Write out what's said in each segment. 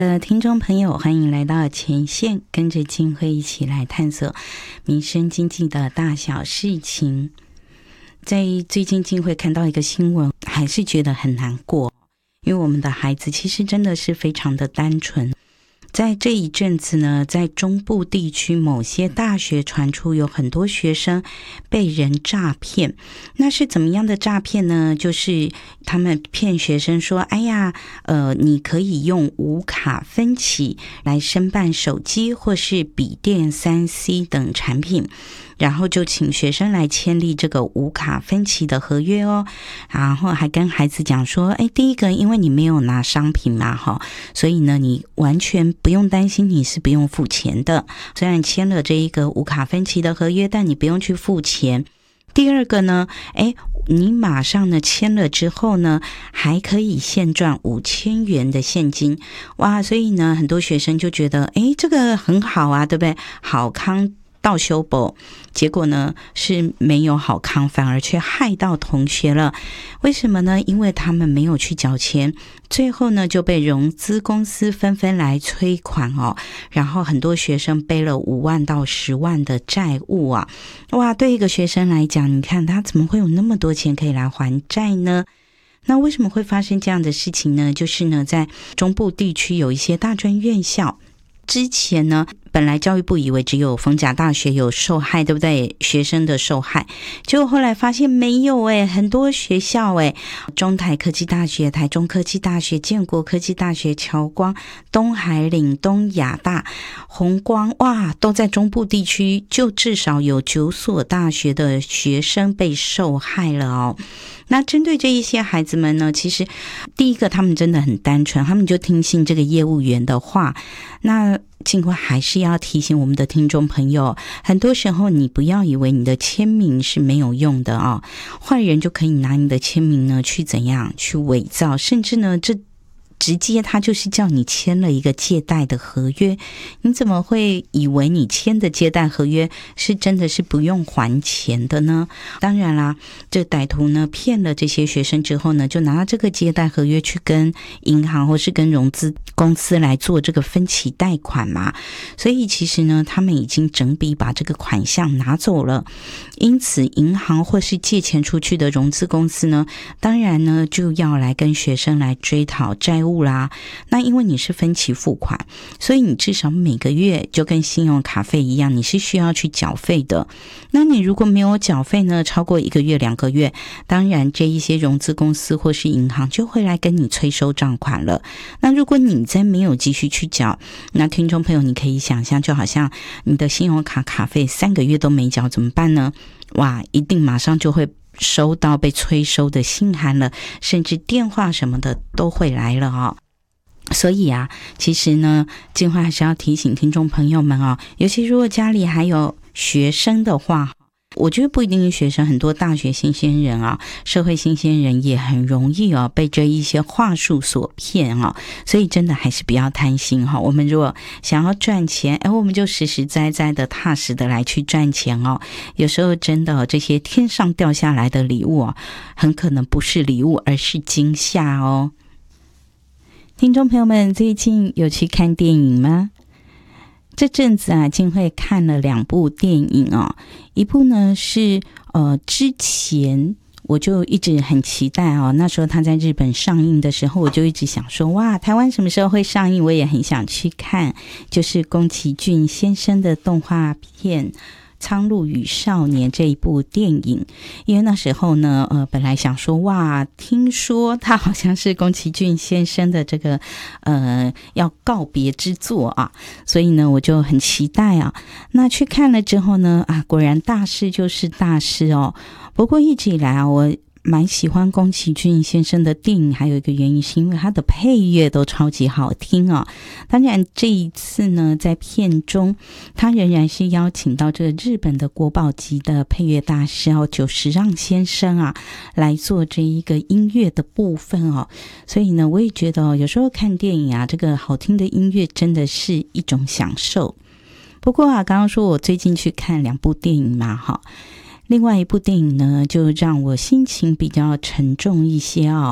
听众朋友，欢迎来到前线，跟着静慧一起来探索民生经济的大小事情。在最近静慧看到一个新闻，还是觉得很难过，因为我们的孩子其实真的是非常的单纯。在这一阵子呢，在中部地区某些大学传出有很多学生被人诈骗。那是怎么样的诈骗呢？就是他们骗学生说，哎呀，你可以用无卡分期来申办手机或是笔电 3C 等产品，然后就请学生来签立这个无卡分期的合约哦，然后还跟孩子讲说，第一个，因为你没有拿商品嘛，所以呢，你完全不用担心你是不用付钱的。虽然签了这一个无卡分期的合约，但你不用去付钱。第二个呢，你马上呢签了之后呢，还可以现赚5000元的现金。哇，所以呢，很多学生就觉得，这个很好啊，对不对？好康到修补，结果呢是没有好康，反而却害到同学了。为什么呢？因为他们没有去缴钱，最后呢就被融资公司纷纷来催款哦，然后很多学生背了5万到10万的债务啊！哇，对一个学生来讲，你看他怎么会有那么多钱可以来还债呢？那为什么会发生这样的事情呢？就是呢，在中部地区有一些大专院校，之前呢，本来教育部以为只有逢甲大学有受害，对不对？学生的受害，结果后来发现没有很多学校中台科技大学、台中科技大学、建国科技大学、侨光、东海岭、东亚大、弘光，哇，都在中部地区，就至少有9所大学的学生被受害了哦。那针对这一些孩子们呢，其实第一个他们真的很单纯，他们就听信这个业务员的话。那静慧还是要提醒我们的听众朋友，很多时候你不要以为你的签名是没有用的啊，坏人就可以拿你的签名呢去怎样去伪造，甚至呢这直接他就是叫你签了一个借贷的合约，你怎么会以为你签的借贷合约是真的是不用还钱的呢？当然啦，这歹徒呢骗了这些学生之后呢，就拿这个借贷合约去跟银行或是跟融资公司来做这个分期贷款嘛，所以其实呢，他们已经整笔把这个款项拿走了。因此银行或是借钱出去的融资公司呢，当然呢就要来跟学生来追讨债务啦。那因为你是分期付款，所以你至少每个月就跟信用卡费一样，你是需要去缴费的。那你如果没有缴费呢，超过1个月、2个月，当然这一些融资公司或是银行就会来跟你催收账款了。那如果你再没有继续去缴，那听众朋友你可以想象，就好像你的信用卡卡费3个月都没缴，怎么办呢？哇，一定马上就会收到被催收的信函了，甚至电话什么的都会来了哦。所以啊，其实呢，静慧还是要提醒听众朋友们哦，尤其如果家里还有学生的话，我觉得不一定是学生，很多大学新鲜人啊，社会新鲜人也很容易被这一些话术所骗啊，所以真的还是不要贪心哈。我们如果想要赚钱，我们就实实在在的、踏实的来去赚钱哦。有时候真的这些天上掉下来的礼物很可能不是礼物，而是惊吓哦。听众朋友们，最近有去看电影吗？这阵子啊，静慧看了2部电影哦，一部呢是之前我就一直很期待哦，那时候他在日本上映的时候，我就一直想说，哇，台湾什么时候会上映？我也很想去看，就是宫崎骏先生的动画片苍鹭与少年这一部电影。因为那时候呢本来想说，哇，听说他好像是宫崎骏先生的这个要告别之作啊，所以呢我就很期待啊。那去看了之后呢，果然大事就是大事哦。不过一直以来我蛮喜欢宫崎骏先生的电影，还有一个原因是因为他的配乐都超级好听啊。当然这一次呢，在片中他仍然是邀请到这个日本的国宝级的配乐大师久石让先生啊，来做这一个音乐的部分哦。所以呢，我也觉得有时候看电影啊，这个好听的音乐真的是一种享受。不过刚刚说我最近去看2部电影嘛另外一部电影呢，就让我心情比较沉重一些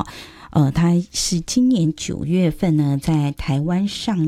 它是今年9月份呢在台湾上映。